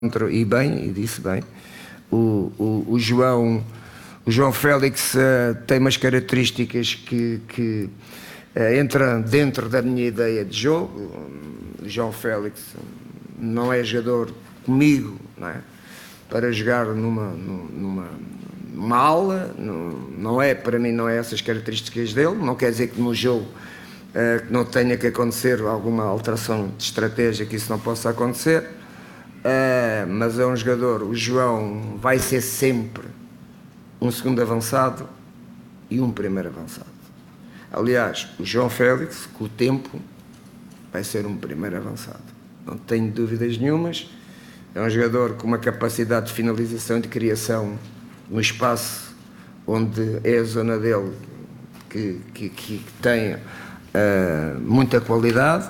e bem, e disse bem, o João Félix tem umas características que entra dentro da minha ideia de jogo. O João Félix não é jogador comigo, não é? Para jogar numa ala, não é, para mim não é essas características dele. Não quer dizer que no jogo que não tenha que acontecer alguma alteração de estratégia, que isso não possa acontecer, mas é um jogador. O João vai ser sempre um segundo avançado e um primeiro avançado. Aliás, o João Félix, com o tempo, vai ser um primeiro avançado, não tenho dúvidas nenhumas. É um jogador com uma capacidade de finalização e de criação no espaço onde é a zona dele, que tem muita qualidade.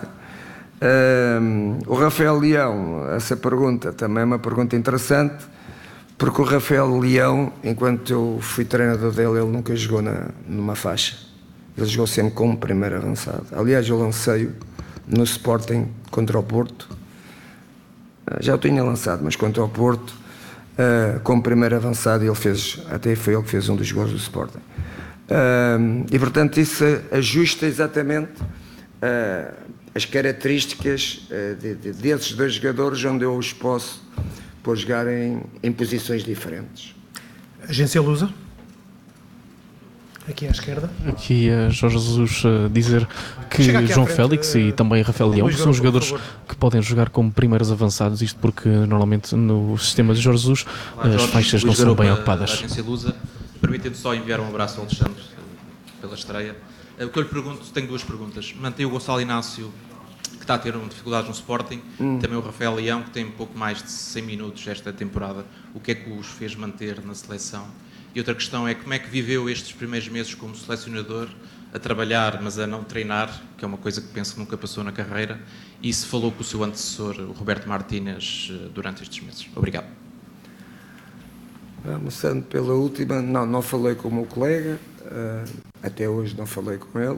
O Rafael Leão, essa pergunta também é uma pergunta interessante, porque o Rafael Leão, enquanto eu fui treinador dele, ele nunca jogou numa faixa, ele jogou sempre como primeiro avançado. Aliás, eu lancei-o no Sporting contra o Porto, já o tinha lançado, mas contra o Porto, como primeiro avançado, ele fez, até foi ele que fez um dos gols do Sporting. E portanto isso ajusta exatamente as características desses dois jogadores, onde eu os posso pôr jogar em posições diferentes. Agência Lusa. Aqui à esquerda. Aqui Jorge Jesus dizer que João Félix e também Rafael Leão são jogadores que podem jogar como primeiros avançados, isto porque normalmente no sistema de Jorge Jesus as faixas não são bem ocupadas. Agência Lusa, permitindo só enviar um abraço ao Alexandre pela estreia. O que eu lhe pergunto, tenho duas perguntas. Mantém o Gonçalo Inácio, que está a ter dificuldades no Sporting, também o Rafael Leão, que tem pouco mais de 100 minutos esta temporada. O que é que os fez manter na seleção? E outra questão é como é que viveu estes primeiros meses como selecionador, a trabalhar, mas a não treinar, que é uma coisa que penso que nunca passou na carreira, e se falou com o seu antecessor, o Roberto Martínez, durante estes meses? Obrigado. Começando pela última, não falei com o meu colega, até hoje não falei com ele.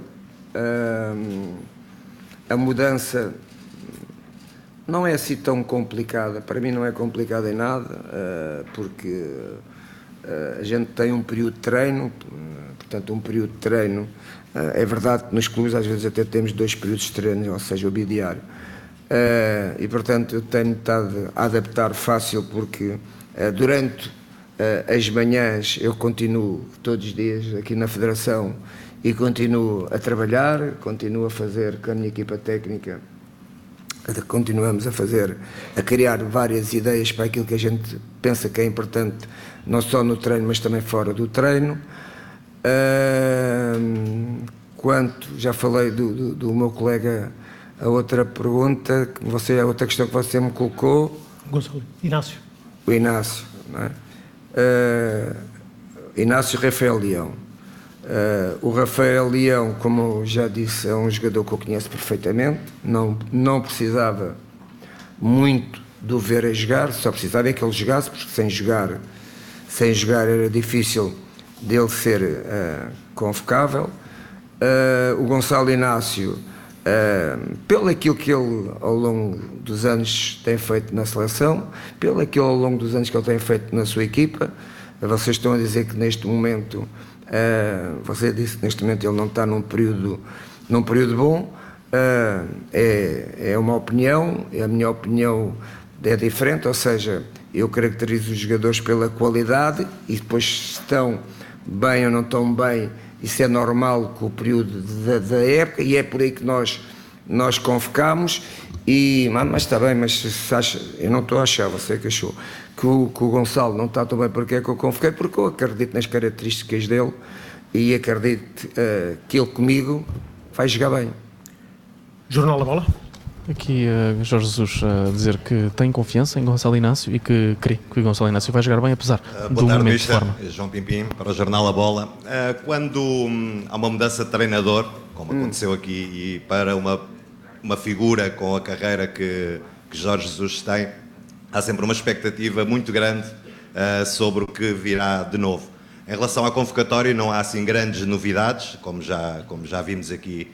A mudança não é assim tão complicada, para mim não é complicada em nada, porque a gente tem um período de treino, portanto um período de treino, é verdade que nos clubes às vezes até temos 2 períodos de treino, ou seja, o bidiário, e portanto eu tenho estado a adaptar fácil, porque durante as manhãs eu continuo todos os dias aqui na Federação e continuo a trabalhar, continuo a fazer com a minha equipa técnica, continuamos a criar várias ideias para aquilo que a gente pensa que é importante, não só no treino, mas também fora do treino. Quanto, já falei do meu colega, a outra pergunta, a outra questão que você me colocou. Gonçalo Inácio. O Inácio, não é? Inácio Rafael Leão. O Rafael Leão, como eu já disse, é um jogador que eu conheço perfeitamente, não precisava muito de o ver a jogar, só precisava é que ele jogasse, porque sem jogar era difícil dele ser convocável. O Gonçalo Inácio, pelo aquilo que ele ao longo dos anos tem feito na seleção, pelo aquilo ao longo dos anos que ele tem feito na sua equipa, vocês estão a dizer que neste momento, você disse que neste momento ele não está num período bom, é uma opinião, a minha opinião é diferente, ou seja, eu caracterizo os jogadores pela qualidade e depois se estão bem ou não estão bem, isso é normal com o período da época e é por aí que nós convocamos. Mas está bem, mas eu não estou a achar, você que achou que o Gonçalo não está tão bem, porque é que eu convoquei? Porque eu acredito nas características dele e acredito que ele comigo vai jogar bem. Jornal da Bola. Aqui Jorge Jesus a dizer que tem confiança em Gonçalo Inácio e que crê que o Gonçalo Inácio vai jogar bem, apesar do momento de forma. João Pimpim, para o Jornal A Bola. Quando há uma mudança de treinador, como aconteceu aqui, e para uma figura com a carreira que Jorge Jesus tem, há sempre uma expectativa muito grande sobre o que virá de novo. Em relação à convocatória, não há assim grandes novidades, como já vimos aqui,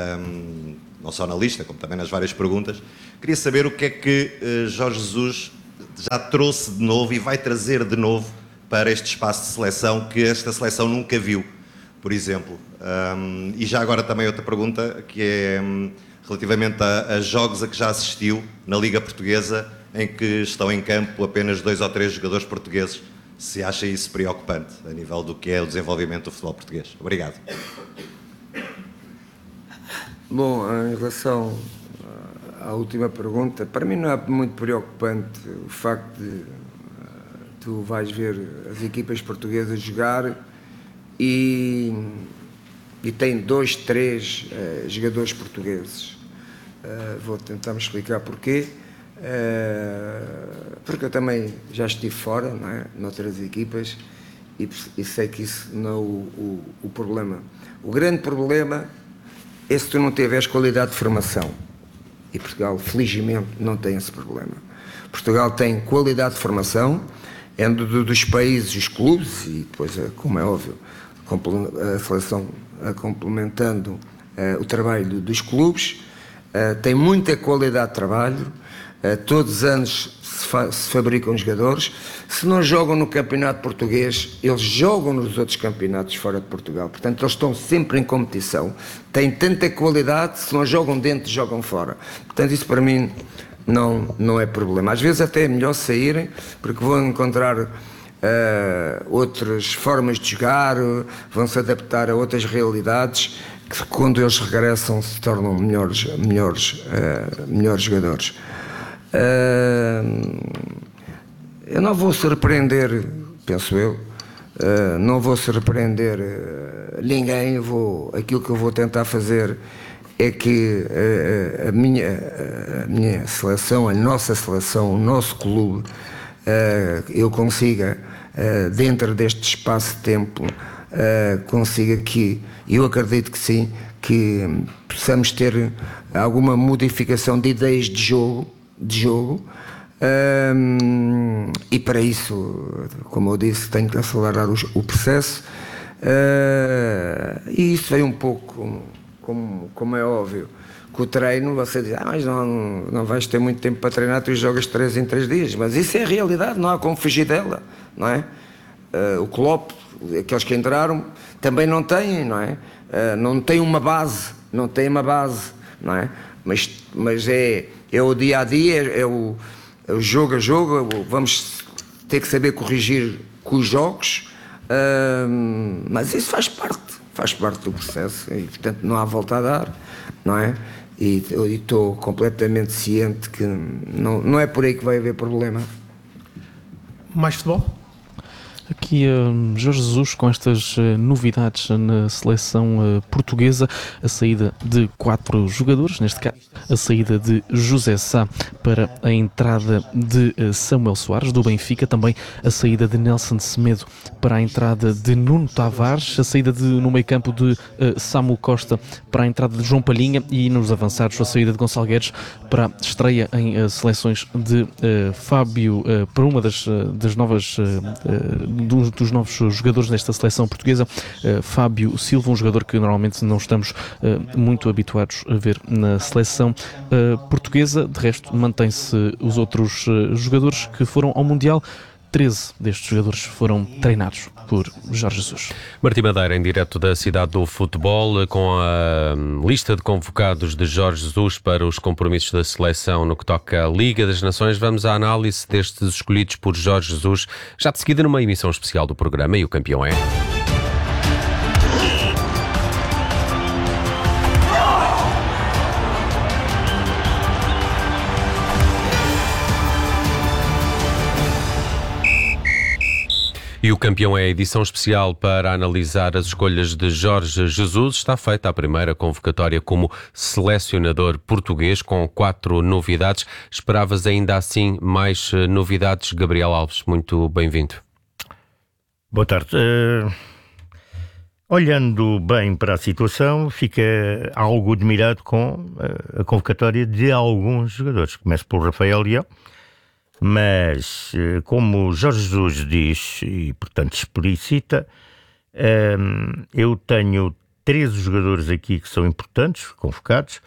não só na lista, como também nas várias perguntas. Queria saber o que é que Jorge Jesus já trouxe de novo e vai trazer de novo para este espaço de seleção que esta seleção nunca viu, por exemplo. E já agora também outra pergunta, que é relativamente a jogos a que já assistiu na Liga Portuguesa, em que estão em campo apenas 2 ou 3 jogadores portugueses. Se acha isso preocupante a nível do que é o desenvolvimento do futebol português? Obrigado. Bom, em relação à última pergunta, para mim não é muito preocupante o facto de tu vais ver as equipas portuguesas jogar e tem 2, 3 jogadores portugueses. Vou tentar me explicar porquê. Porque eu também já estive fora, não é? Noutras equipas, e sei que isso não é o problema. O grande problema é se tu não tiveres qualidade de formação, e Portugal felizmente não tem esse problema. Portugal tem qualidade de formação, é dos países, os clubes, e depois, como é óbvio, a seleção complementando o trabalho dos clubes, tem muita qualidade de trabalho. Todos os anos se fabricam jogadores. Se não jogam no campeonato português, eles jogam nos outros campeonatos fora de Portugal. Portanto, eles estão sempre em competição. Têm tanta qualidade, se não jogam dentro, jogam fora. Portanto, isso para mim não é problema. Às vezes até é melhor saírem, porque vão encontrar outras formas de jogar, vão se adaptar a outras realidades, que quando eles regressam se tornam melhores jogadores. Eu não vou surpreender, penso eu, não vou surpreender ninguém. Aquilo que eu vou tentar fazer é que a minha seleção, a nossa seleção, o nosso clube, eu consiga, dentro deste espaço de tempo, consiga que, eu acredito que sim, que possamos ter alguma modificação de ideias de jogo, e para isso, como eu disse, tenho que acelerar o processo, e isso veio um pouco, como é óbvio, com o treino. Você diz, mas não vais ter muito tempo para treinar, tu jogas 3 em 3 dias, mas isso é a realidade, não há como fugir dela, não é? O Klopp, aqueles que entraram, também não têm, não é? Não tem uma base, não é? Mas é o dia a dia, é o jogo a jogo. Vamos ter que saber corrigir com os jogos, mas isso faz parte do processo, e portanto não há volta a dar, não é? E estou completamente ciente que não é por aí que vai haver problema. Mais futebol? Aqui Jorge Jesus com estas novidades na seleção portuguesa, a saída de 4 jogadores, neste caso a saída de José Sá para a entrada de Samuel Soares do Benfica, também a saída de Nelson Semedo para a entrada de Nuno Tavares, a saída no meio campo de Samuel Costa para a entrada de João Palhinha, e nos avançados a saída de Gonçalo Guedes para a estreia em seleções de Fábio, para uma das novas dos novos jogadores desta seleção portuguesa, Fábio Silva, um jogador que normalmente não estamos muito habituados a ver na seleção portuguesa. De resto, mantém-se os outros jogadores que foram ao Mundial. 13 destes jogadores foram treinados por Jorge Jesus. Martim Madeira, em direto da cidade do futebol, com a lista de convocados de Jorge Jesus para os compromissos da seleção no que toca à Liga das Nações. Vamos à análise destes escolhidos por Jorge Jesus, já de seguida numa emissão especial do programa, e o campeão é... E o campeão é a edição especial para analisar as escolhas de Jorge Jesus. Está feita a primeira convocatória como selecionador português, com 4 novidades. Esperavas ainda assim mais novidades? Gabriel Alves, muito bem-vindo. Boa tarde. Olhando bem para a situação, fica algo admirado com a convocatória de alguns jogadores. Começo pelo Rafael Leão. Mas, como Jorge Jesus diz, e portanto explicita, eu tenho 13 jogadores aqui que são importantes, convocados,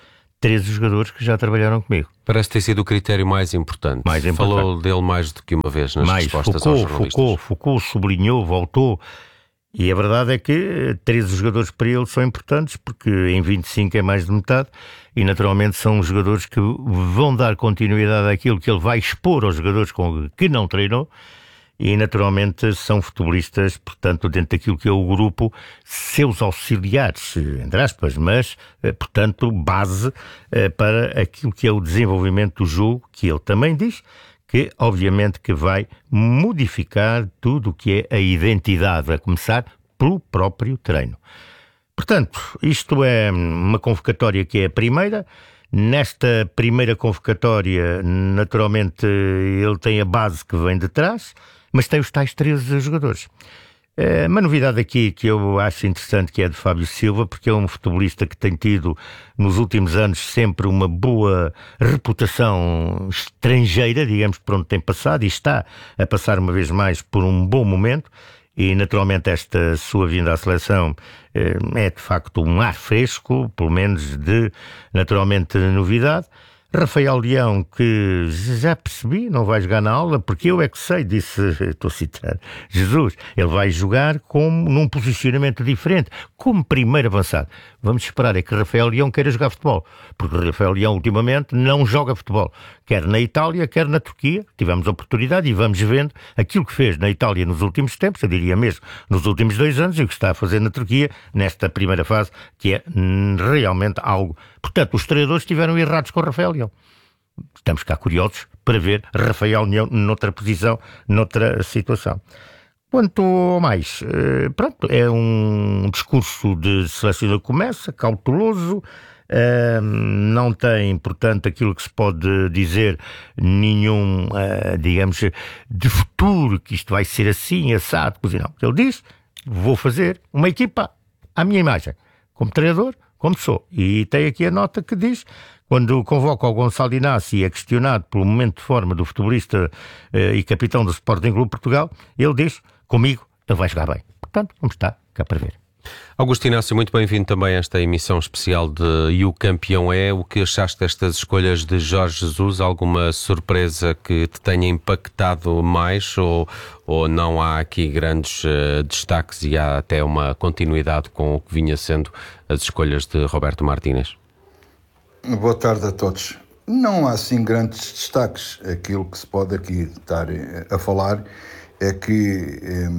13 jogadores que já trabalharam comigo. Parece ter sido o critério mais importante. Falou dele mais do que uma vez nas respostas aos jornalistas. Foucault sublinhou, voltou. E a verdade é que 13 jogadores para ele são importantes, porque em 25 é mais de metade, e naturalmente são jogadores que vão dar continuidade àquilo que ele vai expor aos jogadores que não treinou, e naturalmente são futebolistas, portanto, dentro daquilo que é o grupo, seus auxiliares, entre aspas, mas, portanto, base para aquilo que é o desenvolvimento do jogo, que ele também diz, que obviamente que vai modificar tudo o que é a identidade, a começar pelo próprio treino. Portanto, isto é uma convocatória que é a primeira. Nesta primeira convocatória, naturalmente, ele tem a base que vem de trás, mas tem os tais 13 jogadores. Uma novidade aqui que eu acho interessante, que é de Fábio Silva, porque é um futebolista que tem tido nos últimos anos sempre uma boa reputação estrangeira, digamos, por onde tem passado, e está a passar uma vez mais por um bom momento, e naturalmente esta sua vinda à seleção é de facto um ar fresco, pelo menos de, naturalmente, novidade. Rafael Leão, que já percebi, não vai jogar na aula, porque eu é que sei, disse, estou a citar, Jesus, ele vai jogar num posicionamento diferente, como primeiro avançado. Vamos esperar é que Rafael Leão queira jogar futebol, porque Rafael Leão ultimamente não joga futebol, quer na Itália, quer na Turquia. Tivemos a oportunidade e vamos vendo aquilo que fez na Itália nos últimos tempos, eu diria mesmo nos últimos 2 anos, e o que está a fazer na Turquia nesta primeira fase, que é realmente algo. Portanto, os treinadores estiveram errados com Rafael Leão. Estamos cá curiosos para ver Rafael Leão noutra posição, noutra situação. Quanto ao mais, pronto, é um discurso de selecionador que começa, cauteloso, não tem, portanto, aquilo que se pode dizer, nenhum, digamos, de futuro, que isto vai ser assim, assado, não. Ele diz, vou fazer uma equipa à minha imagem, como treinador, como sou. E tem aqui a nota que diz, quando convoca o Gonçalo Inácio e é questionado pelo momento de forma do futebolista e capitão do Sporting Clube Portugal, ele diz, comigo ele vai jogar bem. Portanto, vamos estar cá para ver. Augusto Inácio, muito bem-vindo também a esta emissão especial de E o Campeão é. O que achaste destas escolhas de Jorge Jesus? Alguma surpresa que te tenha impactado mais ou não há aqui grandes destaques e há até uma continuidade com o que vinha sendo as escolhas de Roberto Martínez? Boa tarde a todos. Não há assim grandes destaques. Aquilo que se pode aqui estar a falar é que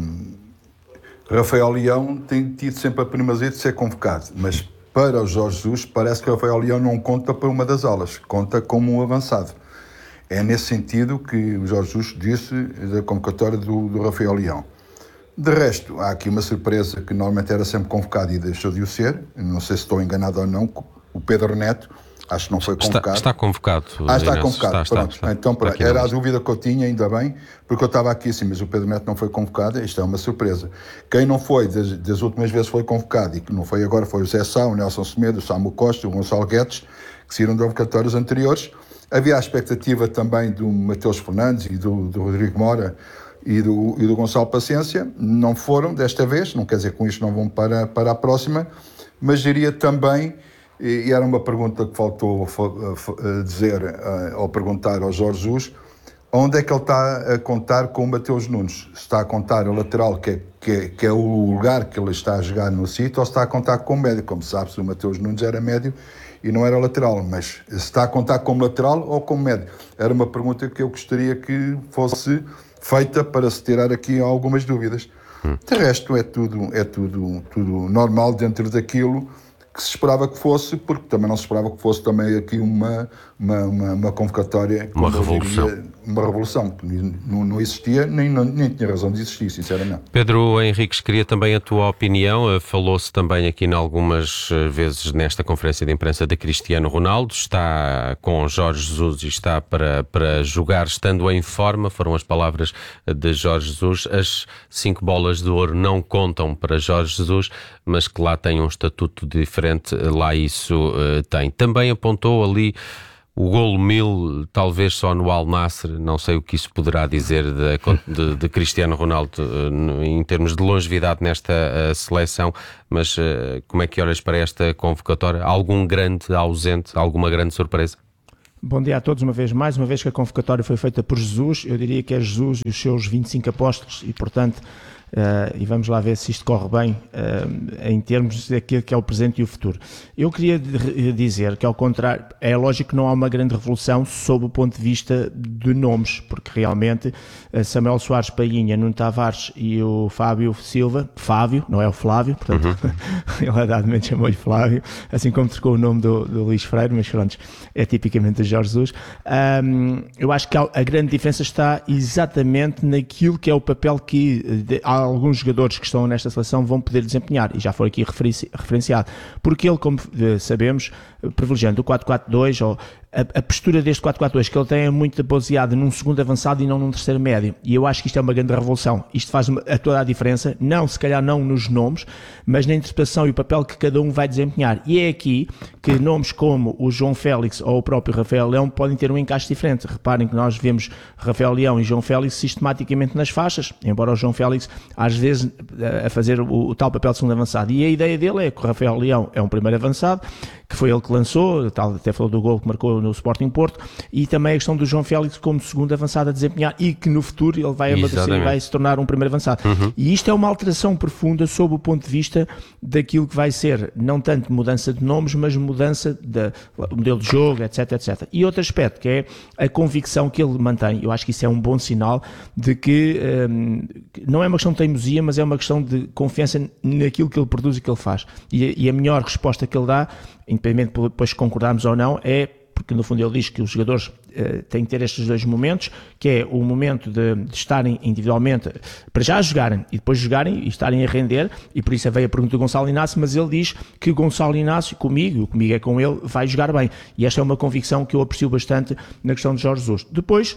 Rafael Leão tem tido sempre a primazia de ser convocado, mas para o Jorge Jesus parece que Rafael Leão não conta para uma das alas, conta como um avançado. É nesse sentido que o Jorge Jesus disse da convocatória do Rafael Leão. De resto, há aqui uma surpresa que normalmente era sempre convocado e deixou de o ser, não sei se estou enganado ou não, o Pedro Neto, acho que não foi convocado. Está convocado. Está convocado, pronto. Então, era a dúvida que eu tinha, ainda bem, porque eu estava aqui assim, mas o Pedro Neto não foi convocado, isto é uma surpresa. Quem não foi, das últimas vezes foi convocado, e que não foi agora, foi o Zé Sá, o Nelson Semedo, o Samu Costa, o Gonçalo Guedes, que saíram de convocatórios anteriores. Havia a expectativa também do Mateus Fernandes e do Rodrigo Mora e do Gonçalo Paciência, não foram desta vez, não quer dizer que com isto não vão para a próxima, mas diria também, e era uma pergunta que faltou dizer ao perguntar ao Jorge Jesus, onde é que ele está a contar com o Mateus Nunes? Se está a contar a lateral, que é o lugar que ele está a jogar no sítio, ou se está a contar com o médio? Como sabes, o Mateus Nunes era médio e não era lateral, mas se está a contar como lateral ou como médio? Era uma pergunta que eu gostaria que fosse feita para se tirar aqui algumas dúvidas. De resto, é tudo normal dentro daquilo que se esperava que fosse, porque também não se esperava que fosse também aqui uma convocatória, uma revolução. Uma revolução que não existia, nem tinha razão de existir, sinceramente. Pedro Henriques, queria também a tua opinião. Falou-se também aqui em algumas vezes nesta conferência de imprensa de Cristiano Ronaldo, está com Jorge Jesus e está para jogar estando em forma, foram as palavras de Jorge Jesus. As 5 bolas de ouro não contam para Jorge Jesus, mas que lá tem um estatuto diferente, lá isso tem. Também apontou ali O golo 1000, talvez só no Al Nassr, não sei o que isso poderá dizer de Cristiano Ronaldo em termos de longevidade nesta seleção, mas como é que olhas para esta convocatória? Algum grande ausente, alguma grande surpresa? Bom dia a todos mais uma vez que a convocatória foi feita por Jesus, eu diria que é Jesus e os seus 25 apóstolos e, portanto, e vamos lá ver se isto corre bem em termos daquilo que é o presente e o futuro. Eu queria dizer que, ao contrário, é lógico que não há uma grande revolução sob o ponto de vista de nomes, porque realmente Samuel Soares Painha, Nuno Tavares e o Fábio Silva, Fábio, não é o Flávio, portanto, ele a dado momento chamou-lhe Flávio, assim como trocou o nome do Luís Freire, mas pronto, é tipicamente de Jorge Jesus. Eu acho que a grande diferença está exatamente naquilo que é o papel que alguns jogadores que estão nesta seleção vão poder desempenhar, e já foi aqui referenciado, porque ele, como sabemos, privilegiando o 4-4-2 ou a postura deste 4-4-2 que ele tem é muito baseada num segundo avançado e não num terceiro médio, e eu acho que isto é uma grande revolução. Isto faz toda a diferença, não, se calhar não nos nomes, mas na interpretação e o papel que cada um vai desempenhar, e é aqui que nomes como o João Félix ou o próprio Rafael Leão podem ter um encaixe diferente. Reparem que nós vemos Rafael Leão e João Félix sistematicamente nas faixas, embora o João Félix às vezes a fazer o tal papel de segundo avançado, e a ideia dele é que o Rafael Leão é um primeiro avançado, que foi ele que lançou, até falou do gol que marcou no Sporting Porto, e também a questão do João Félix como segundo avançado a desempenhar, e que no futuro ele vai amadurecer e vai se tornar um primeiro avançado. E isto é uma alteração profunda sob o ponto de vista daquilo que vai ser, não tanto mudança de nomes, mas mudança do modelo de jogo, etc, etc. E outro aspecto, que é a convicção que ele mantém, eu acho que isso é um bom sinal de que não é uma questão de teimosia, mas é uma questão de confiança naquilo que ele produz e que ele faz. E a melhor resposta que ele dá, independente de depois concordarmos ou não, é porque no fundo ele diz que os jogadores têm que ter estes dois momentos, que é o momento de estarem individualmente, para já jogarem, e depois jogarem e estarem a render, e por isso veio a pergunta do Gonçalo Inácio, mas ele diz que o Gonçalo Inácio, comigo é com ele, vai jogar bem, e esta é uma convicção que eu aprecio bastante na questão de Jorge Jesus. Depois,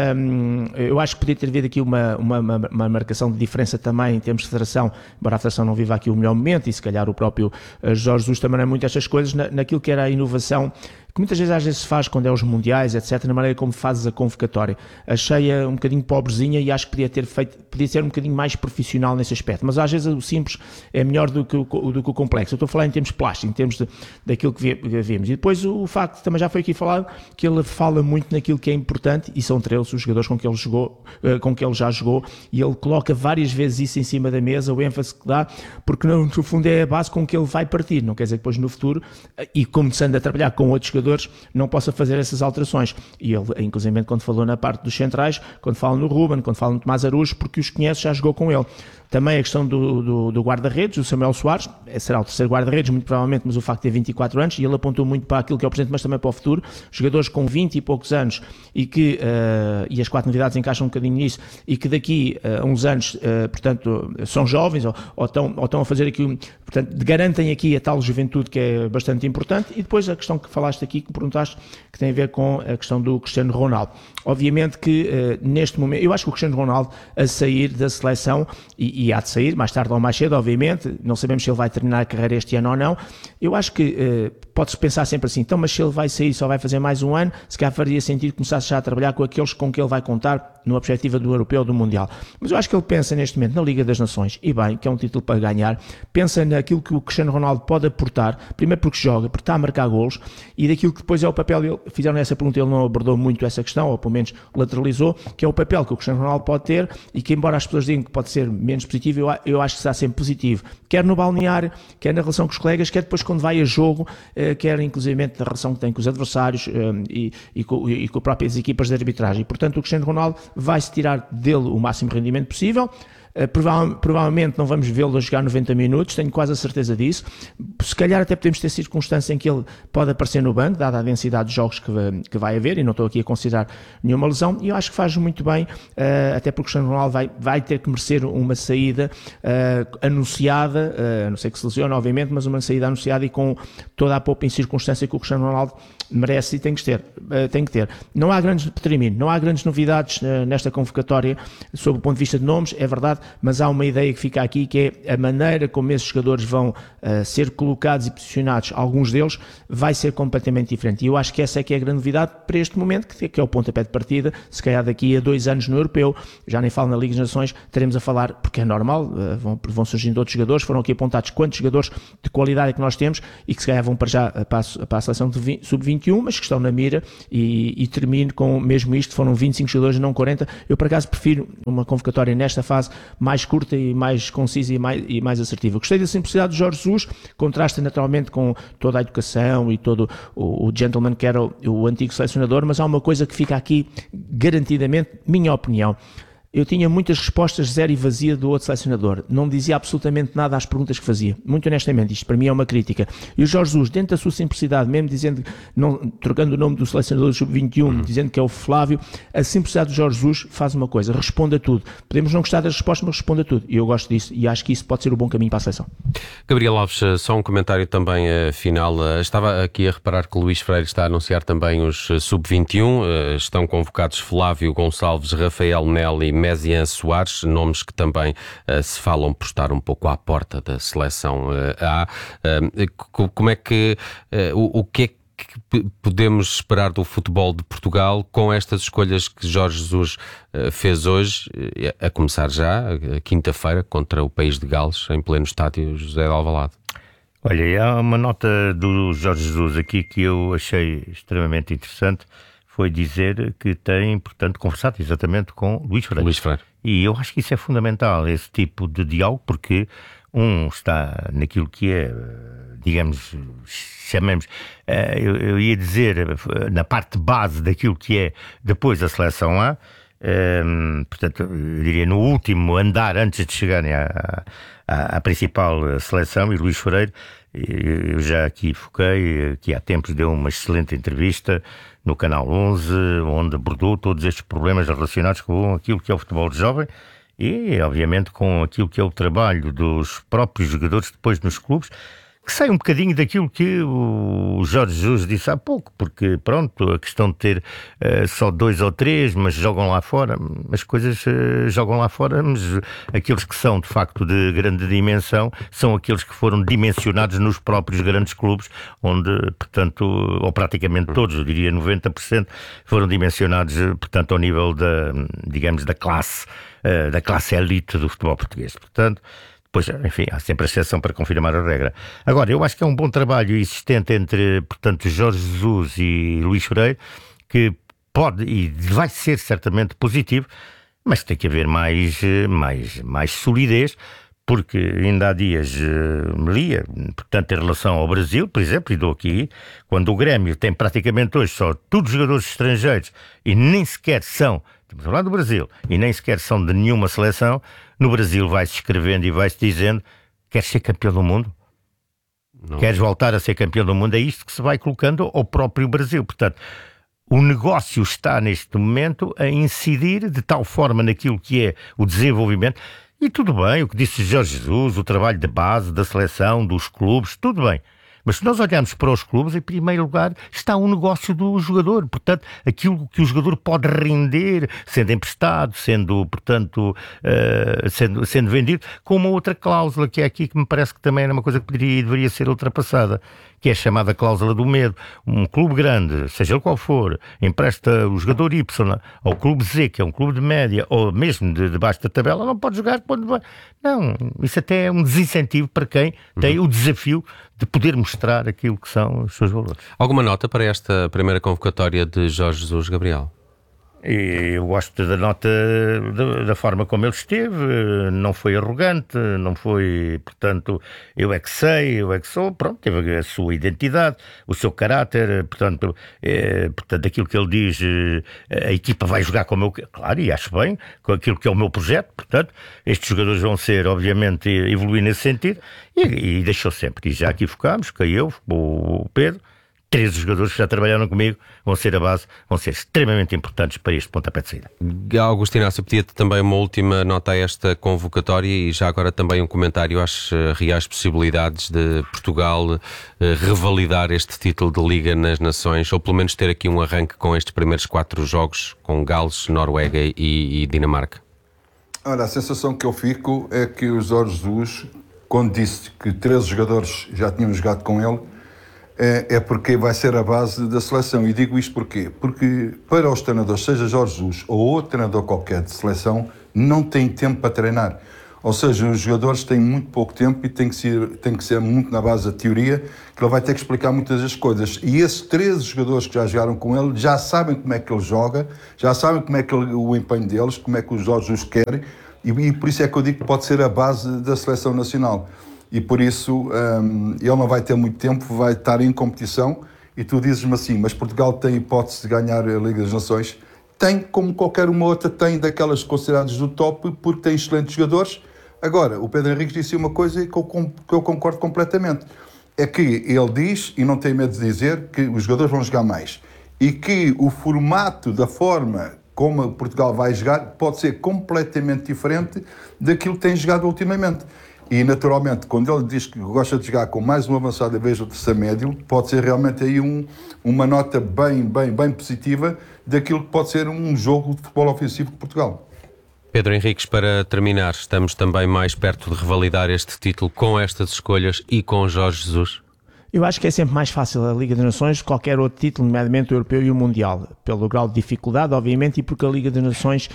eu acho que podia ter havido aqui uma marcação de diferença também em termos de federação, embora a federação não viva aqui o melhor momento, e se calhar o próprio Jorge Jesus também não é muito estas coisas, naquilo que era a inovação que muitas vezes às vezes se faz quando é os mundiais, etc, na maneira como fazes a convocatória. Achei-a um bocadinho pobrezinha e acho que podia ser um bocadinho mais profissional nesse aspecto, mas às vezes o simples é melhor do que o complexo. Eu estou a falar em termos plásticos, em termos daquilo que vimos. E depois o facto, também já foi aqui falado, que ele fala muito naquilo que é importante, e são 13 os jogadores com que ele já jogou, e ele coloca várias vezes isso em cima da mesa, o ênfase que dá, porque no fundo é a base com que ele vai partir, não quer dizer que depois no futuro, e começando a trabalhar com outros jogadores, não possa fazer essas alterações. E ele, inclusive, quando falou na parte dos centrais, quando fala no Ruben, quando fala no Tomás Araújo, porque os conhece, já jogou com ele. Também a questão do guarda-redes, o Samuel Soares, será o terceiro guarda-redes, muito provavelmente, mas o facto de ter 24 anos, e ele apontou muito para aquilo que é o presente, mas também para o futuro, jogadores com 20 e poucos anos, e que, e as 4 novidades encaixam um bocadinho nisso, e que daqui a uns anos, portanto, são jovens, ou estão a fazer aqui, portanto, garantem aqui a tal juventude que é bastante importante. E depois a questão que falaste aqui, que me perguntaste, que tem a ver com a questão do Cristiano Ronaldo. Obviamente que neste momento, eu acho que o Cristiano Ronaldo a sair da seleção, e há de sair, mais tarde ou mais cedo, obviamente, não sabemos se ele vai terminar a carreira este ano ou não, eu acho que pode-se pensar sempre assim, então, mas se ele vai sair só vai fazer mais um ano, se calhar faria sentido começar já a trabalhar com aqueles com que ele vai contar numa perspectiva do Europeu ou do Mundial. Mas eu acho que ele pensa neste momento na Liga das Nações, e bem, que é um título para ganhar, pensa naquilo que o Cristiano Ronaldo pode aportar, primeiro porque joga, porque está a marcar golos, e daquilo que depois é o papel dele. Fizeram essa pergunta, ele não abordou muito essa questão, ou pelo menos lateralizou, que é o papel que o Cristiano Ronaldo pode ter, e que embora as pessoas digam que pode ser menos positivo, eu acho que será sempre positivo, quer no balneário, quer na relação com os colegas, quer depois quando vai a jogo, quer inclusive na relação que tem com os adversários e com próprias equipas de arbitragem. E, portanto, o Cristiano Ronaldo vai-se tirar dele o máximo rendimento possível. Provavelmente não vamos vê-lo a jogar 90 minutos, tenho quase a certeza disso. Se calhar até podemos ter circunstância em que ele pode aparecer no banco, dada a densidade de jogos que vai haver, e não estou aqui a considerar nenhuma lesão, e eu acho que faz muito bem, até porque o Cristiano Ronaldo vai ter que merecer uma saída anunciada, a não ser que se lesione, obviamente, mas uma saída anunciada e com toda a poupa em circunstância que o Cristiano Ronaldo merece e tem que ter. Não há grandes novidades nesta convocatória sob o ponto de vista de nomes, é verdade. mas há uma ideia que fica aqui, que é a maneira como esses jogadores vão ser colocados e posicionados, alguns deles, vai ser completamente diferente. E eu acho que essa é que é a grande novidade para este momento, que é o pontapé de partida. Se calhar daqui a 2 anos no Europeu, já nem falo na Liga das Nações, teremos a falar, porque é normal, vão surgindo outros jogadores, foram aqui apontados quantos jogadores de qualidade é que nós temos e que se calhar vão para a seleção de sub-21, mas que estão na mira e termino com mesmo isto, foram 25 jogadores e não 40. Eu por acaso prefiro uma convocatória nesta fase mais curta e mais concisa e mais assertiva. Gostei da simplicidade do Jorge Jesus, contrasta naturalmente com toda a educação e todo o gentleman que era o antigo selecionador, mas há uma coisa que fica aqui garantidamente, minha opinião. Eu tinha muitas respostas zero e vazia do outro selecionador. Não dizia absolutamente nada às perguntas que fazia. Muito honestamente, isto para mim é uma crítica. E o Jorge Jesus, dentro da sua simplicidade, mesmo dizendo, trocando o nome do selecionador do Sub-21, dizendo que é o Flávio, a simplicidade do Jorge Jesus faz uma coisa, responde a tudo. Podemos não gostar das respostas, mas responde a tudo. E eu gosto disso e acho que isso pode ser o bom caminho para a seleção. Gabriel Alves, só um comentário também final. Estava aqui a reparar que o Luís Freire está a anunciar também os Sub-21. Estão convocados Flávio Gonçalves, Rafael Nelly, Mézian Soares, nomes que também se falam por estar um pouco à porta da seleção A. Como é que o que é que podemos esperar do futebol de Portugal com estas escolhas que Jorge Jesus fez hoje, a começar já, quinta-feira, contra o País de Gales, em pleno estádio José de Alvalade? Olha, há uma nota do Jorge Jesus aqui que eu achei extremamente interessante. Foi dizer que tem, portanto, conversado exatamente com Luís Freire. E eu acho que isso é fundamental, esse tipo de diálogo, porque está naquilo que é, digamos, chamemos, eu ia dizer, na parte base daquilo que é depois a seleção A, portanto, eu diria no último andar antes de chegarem à principal seleção, e Luís Freire, eu já aqui foquei, que há tempos deu uma excelente entrevista no Canal 11, onde abordou todos estes problemas relacionados com aquilo que é o futebol jovem e, obviamente, com aquilo que é o trabalho dos próprios jogadores depois nos clubes, que sai um bocadinho daquilo que o Jorge Jesus disse há pouco, porque, pronto, a questão de ter só 2 ou 3, mas jogam lá fora, as coisas jogam lá fora, mas aqueles que são, de facto, de grande dimensão, são aqueles que foram dimensionados nos próprios grandes clubes, onde, portanto, ou praticamente todos, eu diria 90%, foram dimensionados, portanto, ao nível da classe elite do futebol português. Portanto, pois, enfim, há sempre a exceção para confirmar a regra. Agora, eu acho que é um bom trabalho existente entre, portanto, Jorge Jesus e Luís Freire, que pode e vai ser certamente positivo, mas tem que haver mais solidez, porque ainda há dias me lia, portanto, em relação ao Brasil, por exemplo, e dou aqui, quando o Grêmio tem praticamente hoje só todos jogadores estrangeiros e nem sequer são, estamos a falar do Brasil, e nem sequer são de nenhuma seleção, no Brasil vai-se escrevendo e vai-se dizendo: queres ser campeão do mundo? Não. Queres voltar a ser campeão do mundo? É isto que se vai colocando ao próprio Brasil. Portanto, o negócio está neste momento a incidir de tal forma naquilo que é o desenvolvimento. E tudo bem, o que disse Jorge Jesus, o trabalho de base, da seleção, dos clubes, tudo bem. Mas se nós olharmos para os clubes, em primeiro lugar está o negócio do jogador. Portanto, aquilo que o jogador pode render, sendo emprestado, sendo, portanto, sendo vendido, com uma outra cláusula que é aqui que me parece que também era uma coisa que poderia e deveria ser ultrapassada, que é a chamada cláusula do medo. Um clube grande, seja ele qual for, empresta o jogador Y ao clube Z, que é um clube de média, ou mesmo de baixo da tabela, não pode jogar quando vai. Não, isso até é um desincentivo para quem tem o desafio de poder mostrar aquilo que são os seus valores. Alguma nota para esta primeira convocatória de Jorge Jesus, Gabriel? Eu gosto da nota da forma como ele esteve, não foi arrogante, não foi, portanto, eu é que sei, eu é que sou, pronto, teve a sua identidade, o seu caráter, portanto, aquilo que ele diz, a equipa vai jogar como eu quero, claro, e acho bem, com aquilo que é o meu projeto, portanto, estes jogadores vão ser, obviamente, evoluir nesse sentido, e deixou sempre, e já aqui focámos, o Pedro, 13 jogadores que já trabalharam comigo vão ser a base, vão ser extremamente importantes para este pontapé de saída. Augusto Inácio, pedia-te também uma última nota a esta convocatória e já agora também um comentário às reais possibilidades de Portugal revalidar este título de Liga nas Nações, ou pelo menos ter aqui um arranque com estes primeiros 4 jogos com Gales, Noruega e Dinamarca. Ora, a sensação que eu fico é que o Jorge Jesus, quando disse que 13 jogadores já tinham jogado com ele, é porque vai ser a base da seleção. E digo isto porquê? Porque para os treinadores, seja Jorge Jesus ou outro treinador qualquer de seleção, não tem tempo para treinar. Ou seja, os jogadores têm muito pouco tempo e tem que ser muito na base da teoria, que ele vai ter que explicar muitas das coisas. E esses 13 jogadores que já jogaram com ele já sabem como é que ele joga, já sabem como é que o empenho deles, como é que os Jorge Jesus querem, e por isso é que eu digo que pode ser a base da seleção nacional. E por isso ele não vai ter muito tempo, vai estar em competição, e tu dizes-me assim, mas Portugal tem hipótese de ganhar a Liga das Nações? Tem, como qualquer uma outra tem, daquelas consideradas do top, porque tem excelentes jogadores. Agora, o Pedro Henriques disse uma coisa que eu concordo completamente. É que ele diz, e não tem medo de dizer, que os jogadores vão jogar mais. E que o formato da forma como Portugal vai jogar pode ser completamente diferente daquilo que tem jogado ultimamente. E, naturalmente, quando ele diz que gosta de jogar com mais um avançado em vez do terceiro médio, pode ser realmente aí uma nota bem positiva daquilo que pode ser um jogo de futebol ofensivo de Portugal. Pedro Henriques, para terminar, estamos também mais perto de revalidar este título com estas escolhas e com Jorge Jesus? Eu acho que é sempre mais fácil a Liga das Nações que qualquer outro título, nomeadamente o Europeu e o Mundial, pelo grau de dificuldade, obviamente, e porque a Liga das Nações,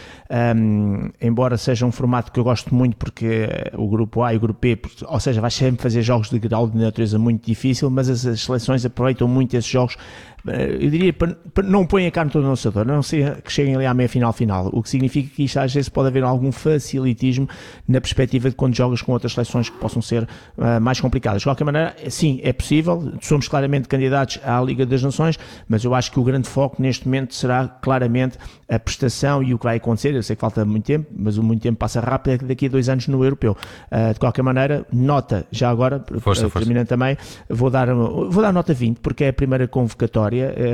embora seja um formato que eu gosto muito, porque o Grupo A e o Grupo B, ou seja, vai sempre fazer jogos de grau de natureza muito difícil, mas as seleções aproveitam muito esses jogos, eu diria, não põem a carne toda no assador, não sei que cheguem ali à meia-final, o que significa que isto às vezes pode haver algum facilitismo na perspectiva de quando jogas com outras seleções que possam ser mais complicadas. De qualquer maneira, sim, é possível, somos claramente candidatos à Liga das Nações, mas eu acho que o grande foco neste momento será claramente a prestação e o que vai acontecer. Eu sei que falta muito tempo, mas o muito tempo passa rápido, daqui a 2 anos no Europeu. De qualquer maneira, nota, já agora, terminando também, vou dar nota 20, porque é a primeira convocatória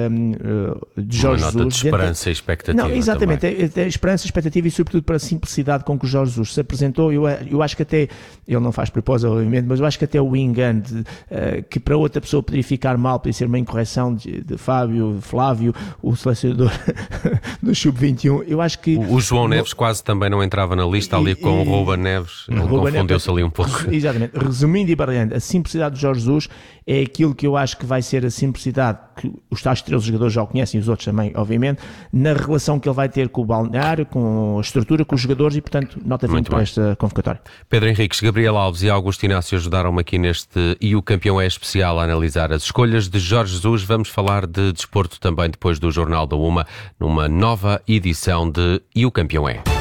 de Jorge Jesus. Uma nota de esperança e expectativa. Não, exatamente, é esperança, expectativa e sobretudo para a simplicidade com que o Jorge Jesus se apresentou. Eu acho que até, ele não faz propósito obviamente, mas eu acho que até o engano que para outra pessoa poderia ficar mal, poderia ser uma incorreção de Flávio, o selecionador do Sub-21, eu acho que... O João Neves quase também não entrava na lista ali com o Ruben Neves, ele confundeu-se ali um pouco. Exatamente, resumindo e baralhando, a simplicidade do Jorge Jesus é aquilo que eu acho que vai ser a simplicidade que os tais 13 jogadores já o conhecem e os outros também, obviamente, na relação que ele vai ter com o balneário, com a estrutura, com os jogadores e, portanto, nota 20 para esta convocatória. Pedro Henriques, Gabriel Alves e Augusto Inácio ajudaram-me aqui neste E o Campeão é Especial a analisar as escolhas de Jorge Jesus. Vamos falar de desporto também depois do Jornal da Uma, numa nova edição de E o Campeão é.